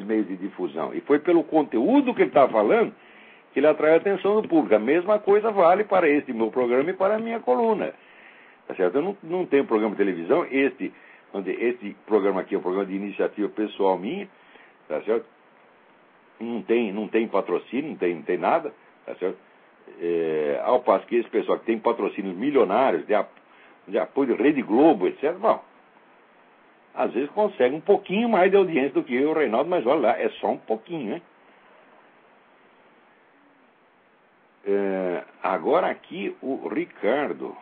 meios de difusão. E foi pelo conteúdo que ele estava falando que ele atraiu a atenção do público. A mesma coisa vale para este meu programa e para a minha coluna. Tá certo? Eu não tenho programa de televisão. Este programa aqui é um programa de iniciativa pessoal minha. Tá certo? Não tem patrocínio, não tem nada. Tá certo? Ao passo que esse pessoal que tem patrocínios milionários de apoio de Rede Globo, etc., bom, às vezes consegue um pouquinho mais de audiência do que eu, o Reinaldo, mas olha lá, é só um pouquinho, né? Agora aqui o Ricardo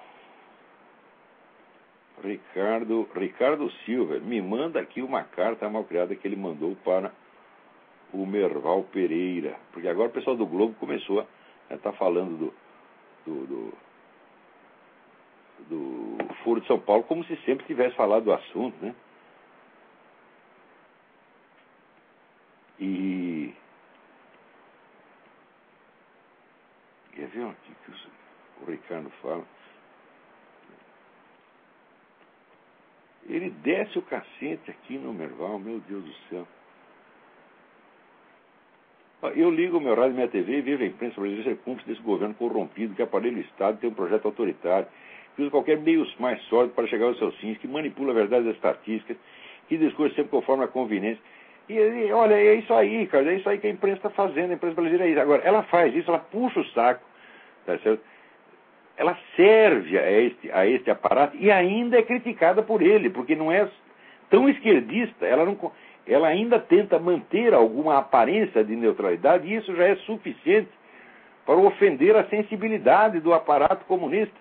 Silva me manda aqui uma carta mal criada que ele mandou para o Merval Pereira, porque agora o pessoal do Globo começou a estar falando do Foro de São Paulo como se sempre tivesse falado do assunto, né? E quer ver o que o Ricardo fala? Ele desce o cacete aqui no Merval, meu Deus do céu. Eu ligo o meu rádio e minha TV e vejo a imprensa brasileira ser cúmplice desse governo corrompido que aparelha o Estado e tem um projeto autoritário, que usa qualquer meio mais sólido para chegar aos seus fins, que manipula a verdade das estatísticas, que discursa sempre conforme a conveniência. E olha, é isso aí, cara, é isso aí que a imprensa está fazendo, a imprensa brasileira é isso. Agora, ela faz isso, ela puxa o saco, tá certo? Ela serve a este aparato e ainda é criticada por ele, porque não é tão esquerdista, ela ainda tenta manter alguma aparência de neutralidade, e isso já é suficiente para ofender a sensibilidade do aparato comunista.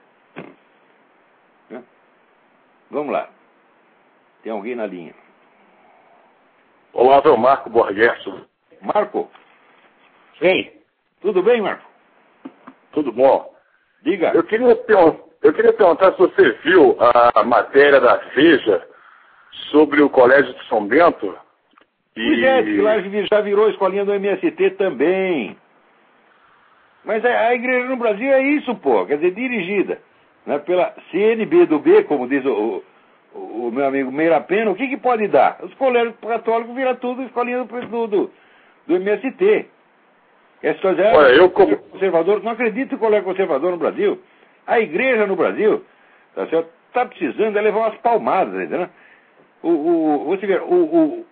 Vamos lá. Tem alguém na linha? Olá, é o Marco Borghesso. Marco? Sim. Tudo bem, Marco? Tudo bom. Diga. Eu queria perguntar se você viu a matéria da Veja sobre o Colégio de São Bento. Pois é, que lá já virou escolinha do MST também. Mas a igreja no Brasil é isso, pô. Quer dizer, dirigida, né, pela CNB do B, como diz o meu amigo Meira Pena. O que pode dar? Os colégios católicos viram tudo escolinha do MST. Essa coisa é conservador. Não acredito em colégio conservador no Brasil. A igreja no Brasil está precisando levar umas palmadas, entendeu? Você vê, o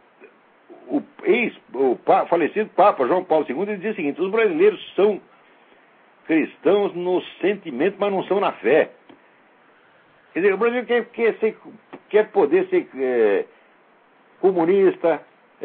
falecido Papa João Paulo II, ele dizia o seguinte: os brasileiros são cristãos no sentimento, mas não são na fé. Quer dizer, o Brasil quer poder ser comunista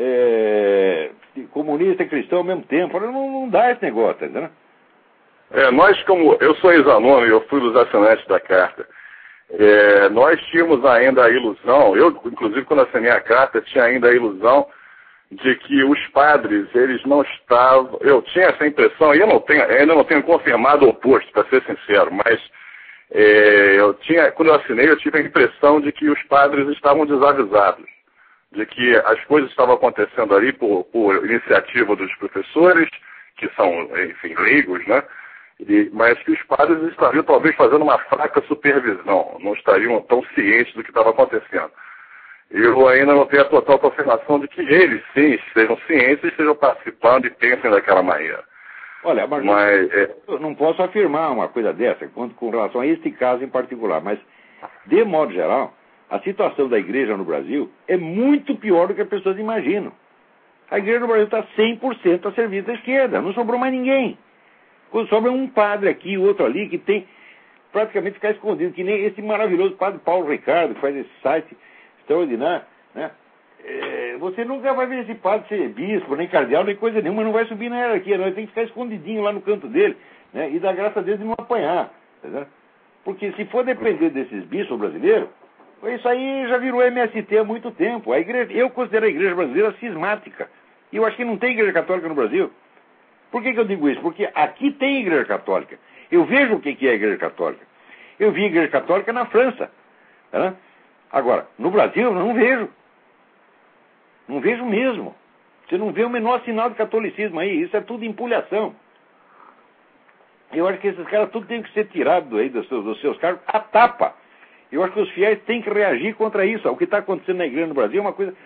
e cristão ao mesmo tempo. Não dá esse negócio, tá entendendo? Como eu sou ex-aluno e eu fui dos assinantes da carta, nós tínhamos ainda a ilusão, eu inclusive quando assinei a carta tinha ainda a ilusão de que os padres, eles não estavam, eu tinha essa impressão, e ainda não tenho confirmado o oposto, para ser sincero, mas quando eu assinei eu tive a impressão de que os padres estavam desavisados, de que as coisas estavam acontecendo ali por iniciativa dos professores, que são, enfim, leigos, né? Mas que os padres estariam talvez fazendo uma fraca supervisão, não estariam tão cientes do que estava acontecendo. Eu ainda não tenho a total confirmação de que eles, sim, sejam cientes, estejam participando e pensem daquela maneira. Olha, mas eu não posso afirmar uma coisa dessa com relação a este caso em particular, mas, de modo geral, a situação da igreja no Brasil é muito pior do que as pessoas imaginam. A igreja no Brasil está 100% a serviço da esquerda, não sobrou mais ninguém. Quando sobra um padre aqui, outro ali, que tem praticamente ficar escondido, que nem esse maravilhoso padre Paulo Ricardo, que faz esse site extraordinário, né? Você nunca vai ver esse padre ser bispo, nem cardeal, nem coisa nenhuma, não vai subir na hierarquia, não. Ele tem que ficar escondidinho lá no canto dele, né? E dar graça a Deus de não apanhar, tá? Porque se for depender desses bispos brasileiros, isso aí já virou MST há muito tempo. A igreja, eu considero a igreja brasileira cismática. E eu acho que não tem igreja católica no Brasil. Por que eu digo isso? Porque aqui tem igreja católica. Eu vejo o que é a igreja católica. Eu vi a igreja católica na França. Tá? Agora, no Brasil, eu não vejo. Não vejo mesmo. Você não vê o menor sinal de catolicismo aí. Isso é tudo empulhação. Eu acho que esses caras tudo tem que ser tirado aí dos seus cargos a tapa. Eu acho que os fiéis têm que reagir contra isso. O que está acontecendo na igreja no Brasil é uma coisa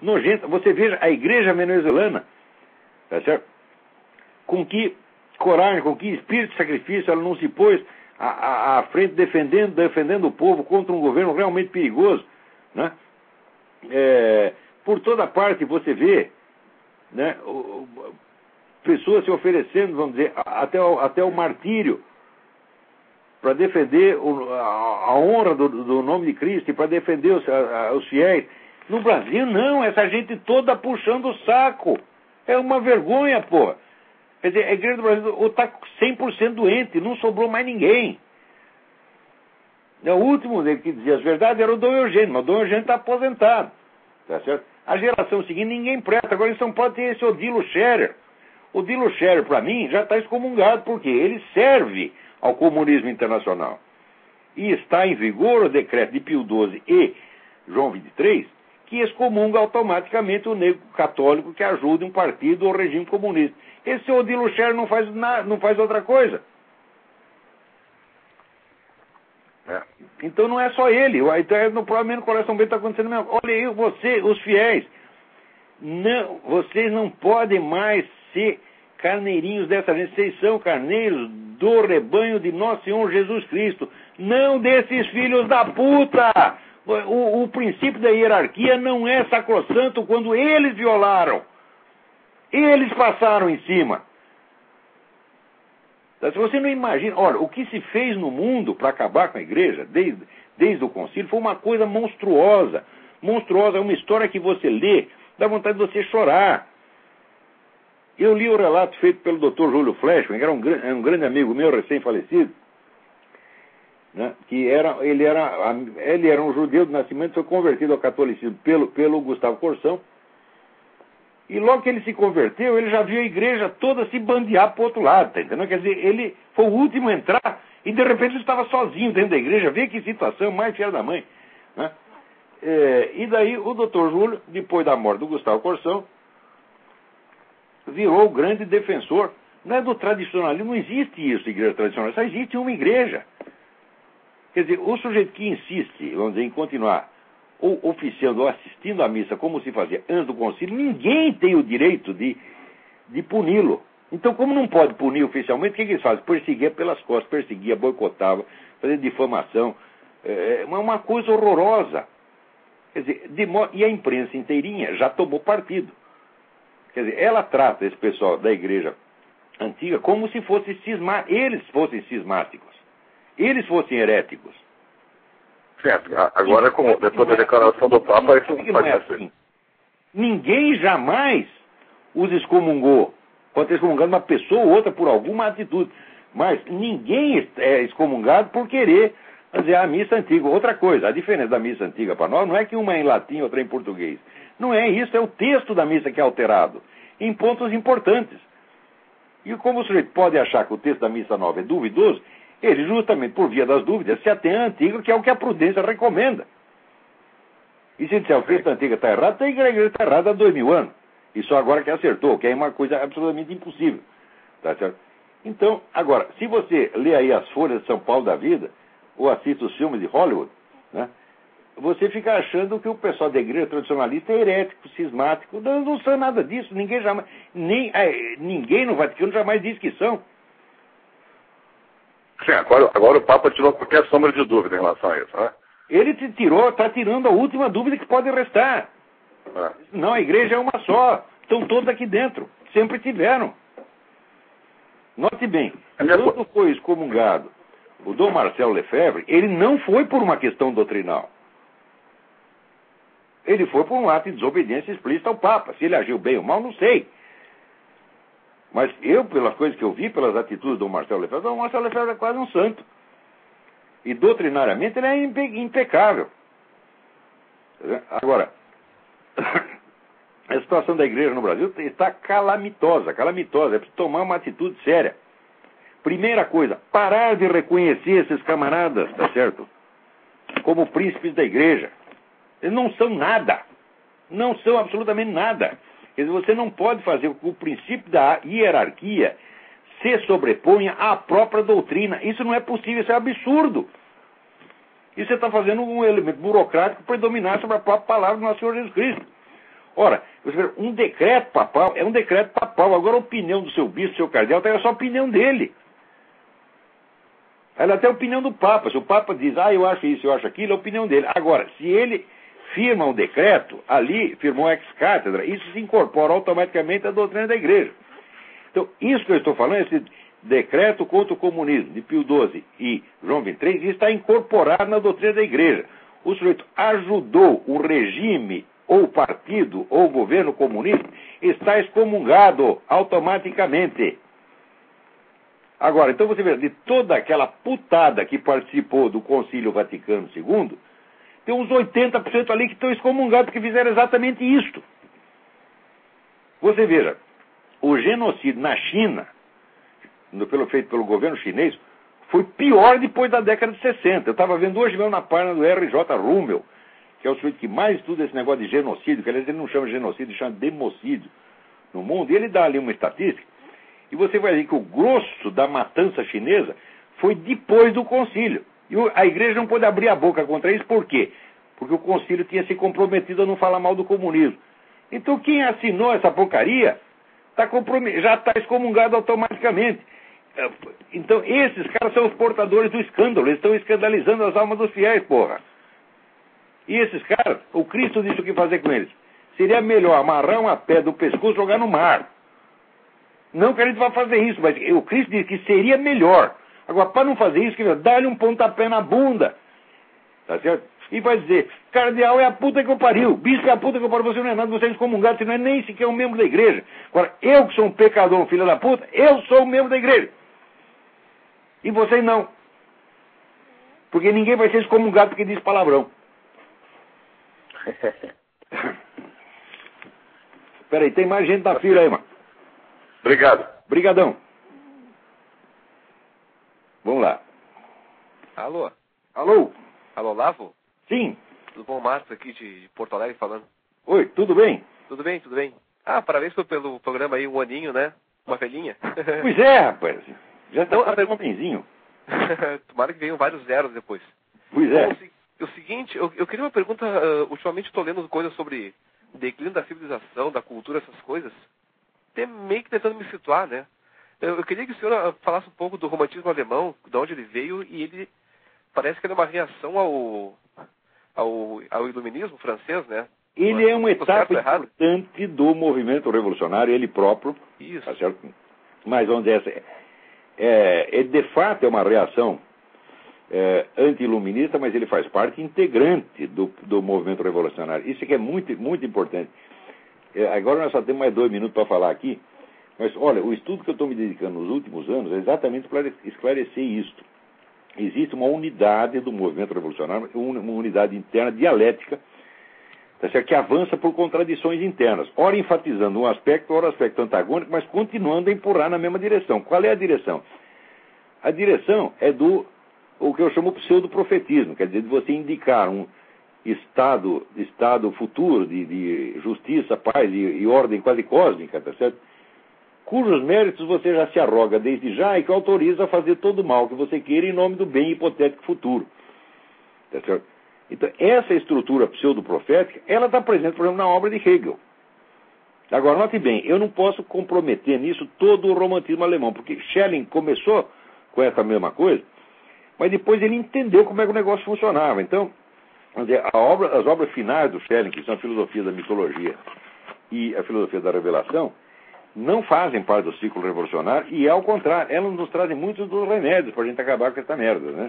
nojenta. Você veja a igreja venezuelana, tá certo? Com que coragem, com que espírito de sacrifício ela não se pôs à frente defendendo o povo contra um governo realmente perigoso, né? Por toda parte você vê, né, pessoas se oferecendo, vamos dizer, até o martírio para defender a honra do nome de Cristo e para defender os fiéis. No Brasil, não, essa gente toda puxando o saco. É uma vergonha, porra. Quer dizer, a igreja do Brasil está 100% doente, não sobrou mais ninguém. O último que dizia as verdades era o Dom Eugênio, mas o Dom Eugênio está aposentado. Tá certo? A geração seguinte, ninguém presta. Agora em São Paulo tem esse Odilo Scherer. O Odilo Scherer, para mim, já está excomungado, porque ele serve ao comunismo internacional. E está em vigor o decreto de Pio XII e João XXIII, que excomunga automaticamente o negro católico que ajude um partido ou regime comunista. Esse Odilo Scherer não faz outra coisa. Então não é só ele. Provavelmente no Coração Bento está acontecendo mesmo. Olha aí, os fiéis. Não, vocês não podem mais ser carneirinhos dessa gente. Vocês são carneiros do rebanho de Nosso Senhor Jesus Cristo. Não desses filhos da puta. O princípio da hierarquia não é sacrossanto quando eles violaram. Eles passaram em cima. Se você não imagina... Olha, o que se fez no mundo para acabar com a igreja, desde o concílio, foi uma coisa monstruosa. Monstruosa, é uma história que você lê, dá vontade de você chorar. Eu li o relato feito pelo Dr. Júlio Fleshman, que era um grande amigo meu, recém-falecido, né, que ele era um judeu de nascimento, foi convertido ao catolicismo pelo Gustavo Corsão. E logo que ele se converteu, ele já viu a igreja toda se bandear para o outro lado, tá entendendo? Quer dizer, ele foi o último a entrar e de repente ele estava sozinho dentro da igreja. Vê que situação mais filha da mãe, né? E daí o doutor Júlio, depois da morte do Gustavo Corsão, virou o grande defensor. Não é do tradicionalismo, não existe isso, igreja tradicional, só existe uma igreja. Quer dizer, o sujeito que insiste, vamos dizer, em continuar ou oficiando ou assistindo à missa como se fazia antes do concílio, ninguém tem o direito de puni-lo. Então, como não pode punir oficialmente, o que eles fazem? Perseguia pelas costas, perseguia, boicotava, fazia difamação. É uma coisa horrorosa. Quer dizer, e a imprensa inteirinha já tomou partido. Quer dizer, ela trata esse pessoal da igreja antiga como se fosse eles fossem cismáticos, eles fossem heréticos. Certo. Agora, depois da declaração do Papa, isso não pode ser assim. Ninguém jamais os excomungou. Pode ter excomungado uma pessoa ou outra por alguma atitude. Mas ninguém é excomungado por querer fazer a missa antiga. Outra coisa, a diferença da missa antiga para nós não é que uma é em latim e outra é em português. Não é isso, é o texto da missa que é alterado, em pontos importantes. E como o sujeito pode achar que o texto da missa nova é duvidoso, ele, justamente por via das dúvidas, se atém à antiga, que é o que a prudência recomenda. E se disser o texto da antiga está errado, a igreja está errada há 2000 anos. E só agora que acertou, que é uma coisa absolutamente impossível. Tá certo? Então, agora, se você lê aí as Folhas de São Paulo da vida, ou assiste os filmes de Hollywood, né, você fica achando que o pessoal da igreja tradicionalista é herético, cismático. Não são nada disso. Ninguém jamais... ninguém no Vaticano jamais diz que são. Sim, agora o Papa tirou qualquer sombra de dúvida em relação a isso, né? Ele está tirando a última dúvida que pode restar. Não, a igreja é uma só. Estão todos aqui dentro. Sempre tiveram. Note bem, quando foi excomungado o Dom Marcelo Lefebvre, ele não foi por uma questão doutrinal. Ele foi por um ato de desobediência explícita ao Papa. Se ele agiu bem ou mal, não sei. Mas eu, pelas coisas que eu vi, pelas atitudes do Marcelo Lefebvre, o Marcelo Lefebvre é quase um santo. E doutrinariamente ele é impecável. Agora, a situação da igreja no Brasil está calamitosa, calamitosa. É preciso tomar uma atitude séria. Primeira coisa, parar de reconhecer esses camaradas, tá certo? Como príncipes da igreja. Eles não são nada. Não são absolutamente nada. Quer dizer, você não pode fazer com que o princípio da hierarquia se sobreponha à própria doutrina. Isso não é possível, isso é absurdo. E você está fazendo um elemento burocrático predominar sobre a própria palavra do nosso Senhor Jesus Cristo. Ora, você vê, um decreto papal é um decreto papal. Agora a opinião do seu bispo, do seu cardeal, é só a opinião dele. Ela até a opinião do Papa. Se o Papa diz, eu acho isso, eu acho aquilo, é a opinião dele. Agora, se ele firma um decreto, ali firmou ex-cátedra, isso se incorpora automaticamente à doutrina da igreja. Então, isso que eu estou falando, esse decreto contra o comunismo de Pio XII e João XXIII, isso está incorporado na doutrina da igreja. O sujeito ajudou o regime, ou partido, ou governo comunista, está excomungado automaticamente. Agora, então você vê, de toda aquela putada que participou do Concílio Vaticano II, tem uns 80% ali que estão excomungados porque fizeram exatamente isto. Você veja, o genocídio na China, feito pelo governo chinês, foi pior depois da década de 60. Eu estava vendo hoje mesmo na página do R.J. Rummel, que é o sujeito que mais estuda esse negócio de genocídio, que aliás ele não chama genocídio, ele chama democídio no mundo, e ele dá ali uma estatística, e você vai ver que o grosso da matança chinesa foi depois do concílio. E a igreja não pôde abrir a boca contra isso, por quê? Porque o concílio tinha se comprometido a não falar mal do comunismo. Então quem assinou essa porcaria já está excomungado automaticamente. Então esses caras são os portadores do escândalo, eles estão escandalizando as almas dos fiéis, porra. E esses caras, o Cristo disse o que fazer com eles. Seria melhor amarrar uma pedra do pescoço e jogar no mar. Não que a gente vá fazer isso, mas o Cristo disse que seria melhor. Agora, para não fazer isso, dá-lhe um pontapé na bunda. Tá certo? E vai dizer, cardeal é a puta que eu pariu, bispo é a puta que eu pariu, você não é nada, você é excomungado, você não é nem sequer um membro da igreja. Agora, eu que sou um pecador, um filho da puta, eu sou um membro da igreja. E você não. Porque ninguém vai ser excomungado porque diz palavrão. Peraí, tem mais gente na fila aí, mano. Obrigado. Brigadão. Vamos lá. Alô? Alô? Alô, Lavo? Sim. Tudo bom, Marcos, aqui de Porto Alegre falando. Oi, tudo bem? Tudo bem, tudo bem. Parabéns pelo programa aí, um aninho, né? Uma velhinha. Pois é, rapaz. Já está um benzinho. Tomara que venham vários zeros depois. Pois é. Bom, o seguinte, eu queria uma pergunta, ultimamente estou lendo coisas sobre declínio da civilização, da cultura, essas coisas. Até meio que tentando me situar, né? Eu queria que o senhor falasse um pouco do romantismo alemão, de onde ele veio, e ele parece que ele é uma reação ao iluminismo francês, né? Ele é uma etapa importante do movimento revolucionário, ele próprio. Isso. Tá certo? Mas vamos dizer, de fato é uma reação anti-iluminista, mas ele faz parte integrante do movimento revolucionário. Isso que é muito, muito importante. Agora nós só temos mais 2 minutos para falar aqui, mas olha, o estudo que eu estou me dedicando nos últimos anos é exatamente para esclarecer isto. Existe uma unidade do movimento revolucionário, uma unidade interna dialética, tá certo? Que avança por contradições internas, ora enfatizando um aspecto, ora aspecto antagônico, mas continuando a empurrar na mesma direção. Qual é a direção? A direção é o que eu chamo pseudo-profetismo, quer dizer, de você indicar um estado futuro de justiça, paz e ordem quase cósmica, tá certo? Cujos méritos você já se arroga desde já e que autoriza a fazer todo o mal que você queira em nome do bem hipotético futuro. Tá certo? Então, essa estrutura pseudo-profética, ela está presente, por exemplo, na obra de Hegel. Agora, note bem, eu não posso comprometer nisso todo o romantismo alemão, porque Schelling começou com essa mesma coisa, mas depois ele entendeu como é que o negócio funcionava. Então, vamos dizer, as obras finais do Schelling, que são a filosofia da mitologia e a filosofia da revelação, não fazem parte do ciclo revolucionário e, ao contrário, elas nos trazem muitos dos remédios para a gente acabar com essa merda, né?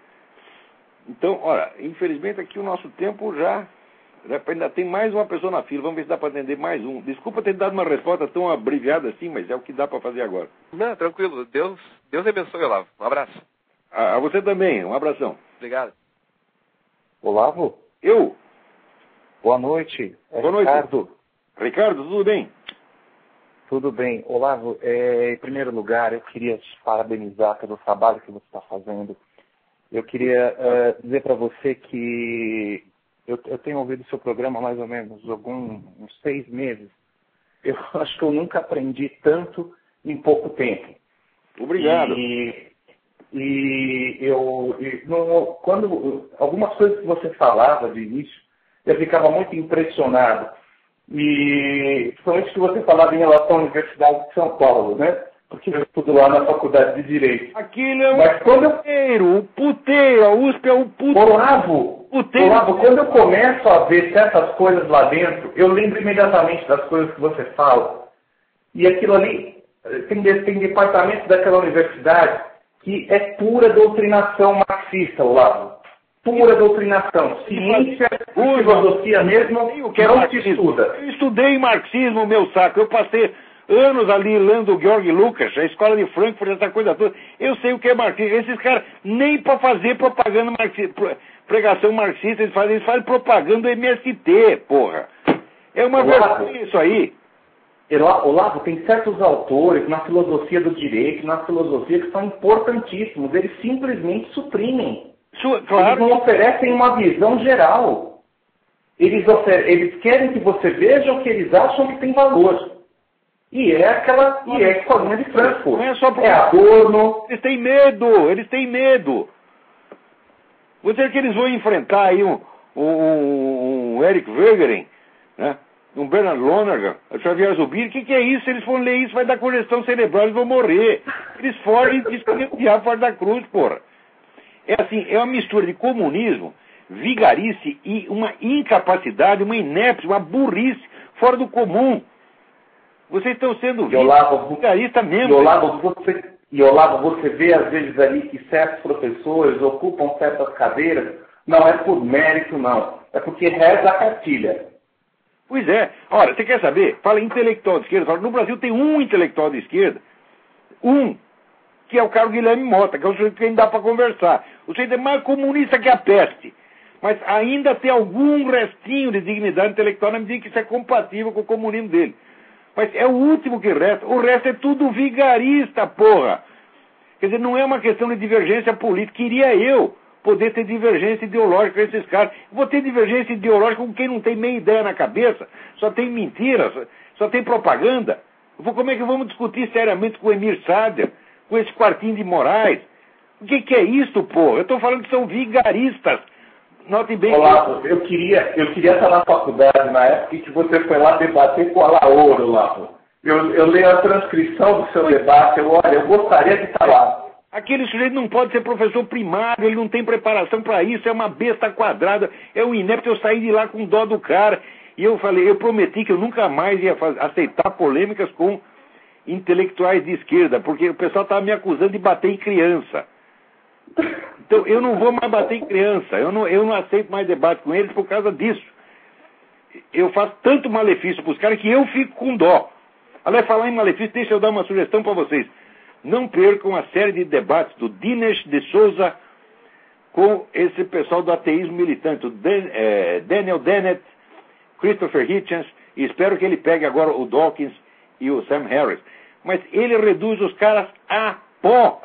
Então, olha, infelizmente aqui o nosso tempo já ainda tem mais uma pessoa na fila, vamos ver se dá para atender mais um. Desculpa ter dado uma resposta tão abreviada assim, mas é o que dá para fazer agora. Não, tranquilo, Deus abençoe, Olavo. Um abraço. A você também, um abração. Obrigado. Olavo? Eu? Boa noite. Boa noite. Ricardo. Ricardo, tudo bem? Tudo bem. Olavo, em primeiro lugar, eu queria te parabenizar pelo trabalho que você está fazendo. Eu queria dizer para você que eu tenho ouvido o seu programa há mais ou menos uns 6 meses. Eu acho que eu nunca aprendi tanto em pouco tempo. Obrigado. Quando algumas coisas que você falava de início, eu ficava muito impressionado E principalmente que você falava em relação à Universidade de São Paulo, né? Porque eu estudo lá na Faculdade de Direito. Aquilo é Mas quando o puteiro, a USP é o puteiro. Olavo, quando eu começo a ver certas coisas lá dentro, eu lembro imediatamente das coisas que você fala. E aquilo ali, tem departamento daquela universidade que é pura doutrinação marxista, Olavo. Pura doutrinação. Ciência e filosofia mesmo não se estuda. Eu estudei marxismo, meu saco. Eu passei anos ali lendo o Georg Lukács, a escola de Frankfurt, essa coisa toda. Eu sei o que é marxismo. Esses caras, nem para fazer propaganda marxista, pregação marxista, eles fazem propaganda do MST, porra. É uma vergonha isso aí. Olavo, tem certos autores na filosofia do direito, na filosofia que são importantíssimos. Eles simplesmente suprimem. Claro. Eles não oferecem uma visão geral. Eles querem que você veja o que eles acham que tem valor. E é a escolinha de Frankfurt. Não é só porque... É Adorno. Eles têm medo. Você acha que eles vão enfrentar aí um Eric Wegener, né? Um Bernard Lonergan, o Xavier Zubir? O que é isso? Se eles forem ler isso, vai dar congestão cerebral, eles vão morrer. Eles fogem e dizem que o diabo fora da cruz, porra. É assim, é uma mistura de comunismo, vigarice e uma incapacidade, uma inépcia, uma burrice fora do comum. Vocês estão sendo vigaristas mesmo. E Olavo, você vê às vezes ali que certos professores ocupam certas cadeiras, não é por mérito não, é porque reza a cartilha. Pois é. Ora, você quer saber? Fala intelectual de esquerda. Fala, no Brasil tem um intelectual de esquerda, que é o Carlos Guilherme Mota, que é o sujeito que ainda dá para conversar. O sujeito é mais comunista que a peste, mas ainda tem algum restinho de dignidade intelectual na medida que isso é compatível com o comunismo dele. Mas é o último que resta. O resto é tudo vigarista, porra. Quer dizer, não é uma questão de divergência política. Queria eu poder ter divergência ideológica com esses caras. Vou ter divergência ideológica com quem não tem meia ideia na cabeça, só tem mentiras, só tem propaganda. Como é que vamos discutir seriamente com o Emir Sader, com esse quartinho de Moraes? O que é isso, pô? Eu estou falando que são vigaristas. Notem bem. Olavo, eu queria estar na faculdade na época que você foi lá debater com a Laura, Olavo. Eu leio a transcrição do seu debate, eu gostaria de estar lá. Aquele sujeito não pode ser professor primário, ele não tem preparação para isso, é uma besta quadrada, é um inepto. Eu saí de lá com dó do cara. E eu prometi que eu nunca mais ia aceitar polêmicas com intelectuais de esquerda, porque o pessoal estava me acusando de bater em criança. Então eu não vou mais bater em criança, eu não aceito mais debate com eles por causa disso. Eu faço tanto malefício para os caras que eu fico com dó. Aliás, falar em malefício, deixa eu dar uma sugestão para vocês. Não percam a série de debates do Dinesh de Souza com esse pessoal do ateísmo militante, o Daniel Dennett, Christopher Hitchens, e espero que ele pegue agora o Dawkins e o Sam Harris. Mas ele reduz os caras a pó.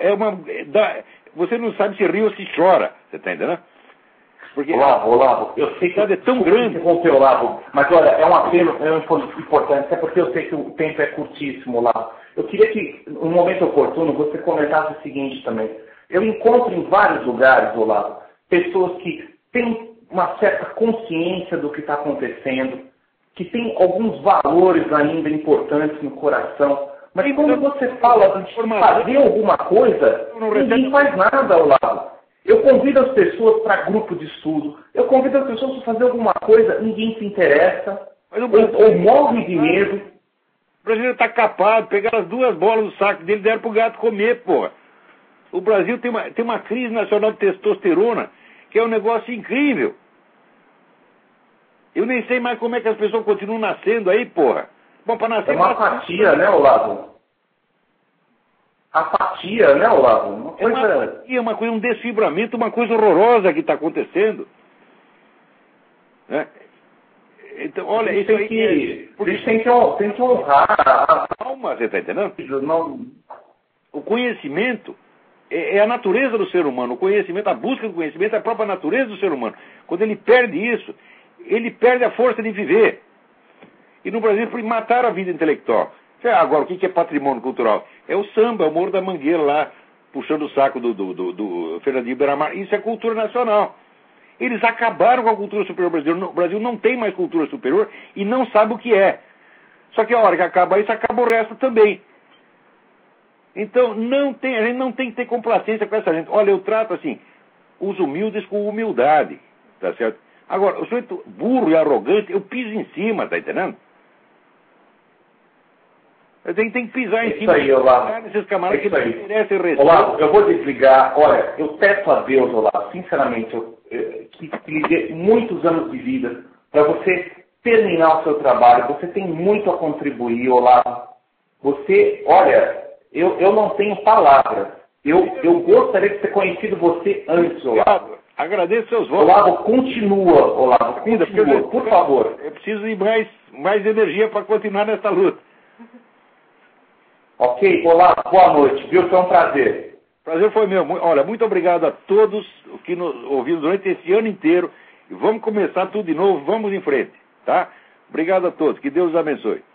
Você não sabe se ri ou se chora. Você está entendendo? Porque Olavo, eu sei que é tão grande. Olavo, mas olha, é um apelo importante, até porque eu sei que o tempo é curtíssimo, Olavo. Eu queria que, no momento oportuno, você comentasse o seguinte também. Eu encontro em vários lugares, Olavo, pessoas que têm uma certa consciência do que está acontecendo, que têm alguns valores ainda importantes no coração, mas quando você fala de fazer alguma coisa, ninguém faz nada, Olavo. Eu convido as pessoas para grupo de estudo, eu convido as pessoas para fazer alguma coisa, ninguém se interessa, ou morre de medo. O brasileiro está capado, pegaram as duas bolas do saco dele e deram pro gato comer, porra. O Brasil tem uma crise nacional de testosterona, que é um negócio incrível. Eu nem sei mais como é que as pessoas continuam nascendo aí, porra. Bom, para nascer... É uma apatia, né, Olavo? Apatia, né, Olavo? Uma coisa, um desfibramento, uma coisa horrorosa que está acontecendo. Né? Então, olha, isso aí... A gente tem que honrar a alma, você está entendendo? Não... O conhecimento é a natureza do ser humano. O conhecimento, a busca do conhecimento é a própria natureza do ser humano. Quando ele perde isso, ele perde a força de viver. E no Brasil, mataram a vida intelectual. Agora, o que é patrimônio cultural? É o samba, é o Morro da Mangueira lá, puxando o saco do Fernandinho Beiramar. Isso é cultura nacional. Eles acabaram com a cultura superior brasileira. O Brasil não tem mais cultura superior e não sabe o que é. Só que a hora que acaba isso, acaba o resto também. Então, a gente não tem que ter complacência com essa gente. Olha, eu trato assim, os humildes com humildade, tá certo? Agora, o sujeito burro e arrogante, eu piso em cima, tá entendendo? Eu tenho que pisar em cima desses camaradas que não merecem respeito. Olavo, eu vou desligar. Olha, eu peço a Deus, Olavo, sinceramente, que lhe dê muitos anos de vida para você terminar o seu trabalho. Você tem muito a contribuir, Olavo. Você, olha, eu não tenho palavras. Eu gostaria de ter conhecido você antes, Olavo. Agradeço seus votos. Olavo, continua, por favor. Eu preciso de mais energia para continuar nessa luta. Ok, Olavo, boa noite, viu? Foi um prazer. Prazer foi meu. Olha, muito obrigado a todos que nos ouviram durante esse ano inteiro. E vamos começar tudo de novo, vamos em frente, tá? Obrigado a todos, que Deus os abençoe.